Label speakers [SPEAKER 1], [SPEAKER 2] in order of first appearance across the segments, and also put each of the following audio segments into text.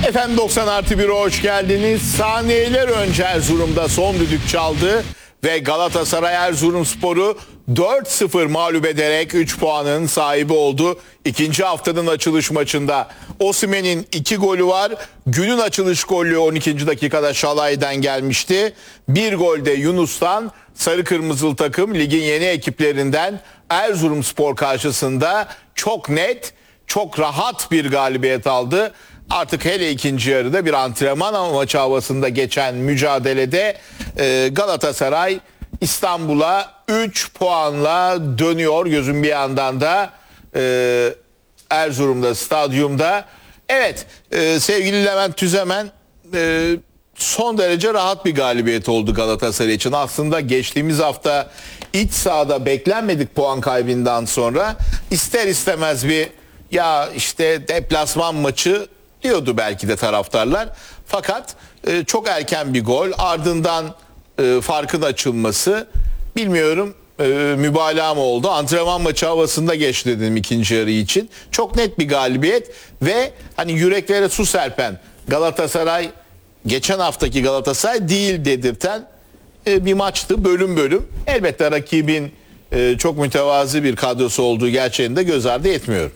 [SPEAKER 1] Efendim 90+1'e hoş geldiniz. Saniyeler önce Erzurum'da son düdük çaldı ve Galatasaray Erzurumspor'u 4-0 mağlup ederek 3 puanın sahibi oldu. İkinci haftanın açılış maçında Osimhen'in 2 golü var. Günün açılış golü 12. dakikada Şalay'dan gelmişti. Bir gol de Yunus'tan. Sarı Kırmızılı takım ligin yeni ekiplerinden Erzurumspor karşısında çok net, çok rahat bir galibiyet aldı. Artık hele ikinci yarıda bir antrenman maçı havasında geçen mücadelede Galatasaray İstanbul'a 3 puanla dönüyor. Gözüm bir yandan da Erzurum'da, stadyumda. Evet, sevgili Levent Tüzemen, son derece rahat bir galibiyet oldu Galatasaray için. Aslında geçtiğimiz hafta iç sahada beklenmedik puan kaybından sonra ister istemez bir ya işte deplasman maçı diyordu belki de taraftarlar. Fakat çok erken bir gol, ardından farkın açılması, bilmiyorum mübalağa mı oldu? Antrenman maçı havasında geçti dedim ikinci yarı için. Çok net bir galibiyet ve hani yüreklere su serpen Galatasaray, geçen haftaki Galatasaray değil dedirten bir maçtı bölüm bölüm. Elbette rakibin çok mütevazı bir kadrosu olduğu gerçeğini de göz ardı etmiyorum.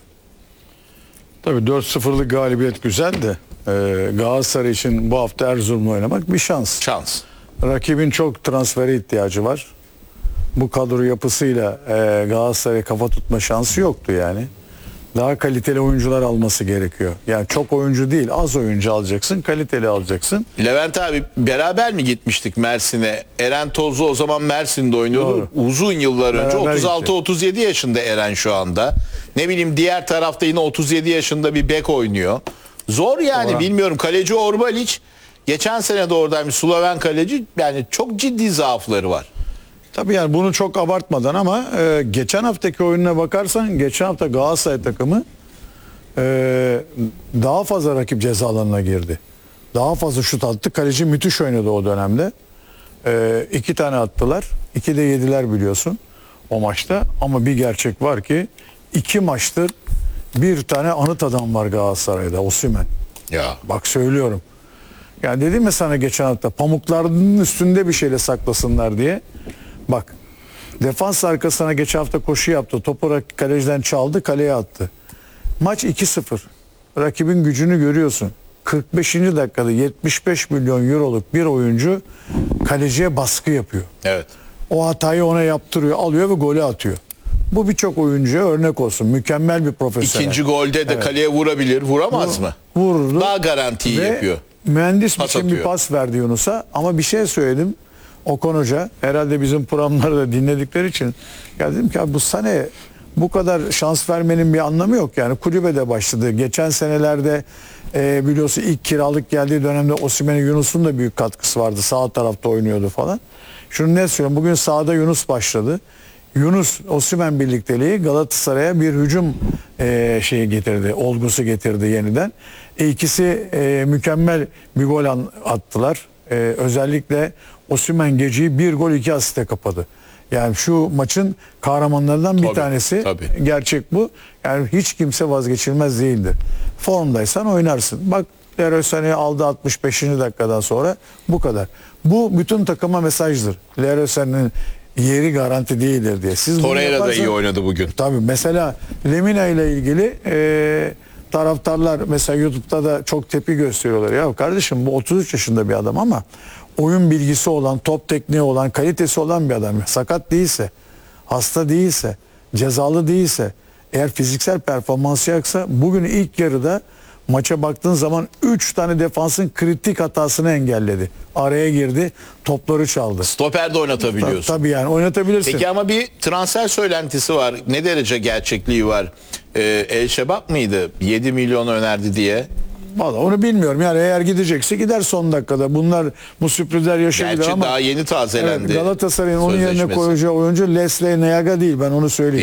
[SPEAKER 2] Tabii 4-0'lık galibiyet güzel de Galatasaray için bu hafta Erzurum'la oynamak bir şans.
[SPEAKER 1] Şans.
[SPEAKER 2] Rakibin çok transfere ihtiyacı var. Bu kadro yapısıyla Galatasaray kafa tutma şansı yoktu yani. Daha kaliteli oyuncular alması gerekiyor. Yani çok oyuncu değil, az oyuncu alacaksın, kaliteli alacaksın.
[SPEAKER 1] Levent abi, beraber mi gitmiştik Mersin'e? Eren Tozlu o zaman Mersin'de oynuyordu.
[SPEAKER 2] Doğru.
[SPEAKER 1] Uzun yıllar önce. 36-37 yaşında Eren şu anda. Ne bileyim, diğer tarafta yine 37 yaşında bir bek oynuyor. Zor yani.
[SPEAKER 2] Doğru.
[SPEAKER 1] Bilmiyorum. Kaleci Orbalic geçen sene de oradaymış, Sloven kaleci. Yani çok ciddi zaafları var.
[SPEAKER 2] Tabii yani bunu çok abartmadan ama geçen haftaki oyununa bakarsan geçen hafta Galatasaray takımı daha fazla rakip ceza alanına girdi. Daha fazla şut attı. Kaleci müthiş oynadı o dönemde. 2 tane attılar. 2 de yediler biliyorsun o maçta. Ama bir gerçek var ki 2 maçtır bir tane anıt adam var Galatasaray'da, Osimhen.
[SPEAKER 1] Ya.
[SPEAKER 2] Bak söylüyorum. Yani dedim ya sana geçen hafta, pamuklarının üstünde bir şeyle saklasınlar diye. Bak, defans arkasına geçen hafta koşu yaptı. Topu kaleciden çaldı, kaleye attı. Maç 2-0. Rakibin gücünü görüyorsun. 45. dakikada 75 milyon euroluk bir oyuncu kaleciye baskı yapıyor.
[SPEAKER 1] Evet.
[SPEAKER 2] O hatayı ona yaptırıyor, alıyor ve golü atıyor. Bu birçok oyuncuya örnek olsun. Mükemmel bir profesyonel.
[SPEAKER 1] İkinci golde de kaleye vurabilir. Vuramaz mı?
[SPEAKER 2] Vururdu.
[SPEAKER 1] Daha garantiyi
[SPEAKER 2] ve
[SPEAKER 1] yapıyor.
[SPEAKER 2] Mühendis
[SPEAKER 1] Pas
[SPEAKER 2] biçim bir
[SPEAKER 1] atıyor.
[SPEAKER 2] pas verdi Yunus'a. Ama bir şey söyledim. Okan Hoca herhalde bizim programları da dinledikleri için ya dedim ki abi, bu sene bu kadar şans vermenin bir anlamı yok yani. Kulübede başladı. Geçen senelerde biliyorsun ilk kiralık geldiği dönemde Osimhen'e Yunus'un da büyük katkısı vardı. Sağ tarafta oynuyordu falan. Şunu ne söyleyeyim, bugün sağda Yunus başladı. Yunus Osimhen birlikteliği Galatasaray'a bir hücum şeyi getirdi, olgusu getirdi yeniden. İkisi mükemmel bir gol attılar. Özellikle Osimhen geceyi 1 gol 2 asiste kapadı. Yani şu maçın kahramanlarından bir tanesi.
[SPEAKER 1] Tabii.
[SPEAKER 2] Gerçek bu. Yani hiç kimse vazgeçilmez değildir. Formdaysan oynarsın. Bak, Leroy Sané'yi aldı 65. dakikadan sonra, bu kadar. Bu bütün takıma mesajdır. Leroy Sané'nin yeri garanti değildir diye. Siz
[SPEAKER 1] Torreira da iyi oynadı bugün.
[SPEAKER 2] Tabii, mesela Lemina ile ilgili taraftarlar mesela YouTube'da da çok tepki gösteriyorlar. Ya kardeşim, bu 33 yaşında bir adam ama oyun bilgisi olan, top tekniği olan, kalitesi olan bir adam. Sakat değilse, hasta değilse, cezalı değilse, eğer fiziksel performansı yoksa, bugün ilk yarıda maça baktığın zaman 3 tane defansın kritik hatasını engelledi. Araya girdi, topları çaldı.
[SPEAKER 1] Stoper de oynatabiliyorsun.
[SPEAKER 2] Tabii yani oynatabilirsin.
[SPEAKER 1] Peki ama bir transfer söylentisi var. Ne derece gerçekliği var? El Şebap mıydı? 7 milyon önerdi diye.
[SPEAKER 2] Vallahi onu bilmiyorum. Yani eğer gidecekse gider son dakikada. Bunlar bu sürprizler yaşayabilir
[SPEAKER 1] Gerçi
[SPEAKER 2] ama
[SPEAKER 1] daha yeni tazelendi.
[SPEAKER 2] Galatasaray'ın onun yerine
[SPEAKER 1] sözleşmesi.
[SPEAKER 2] koyacağı oyuncu Leslie Neaga değil. Ben onu söyleyeyim.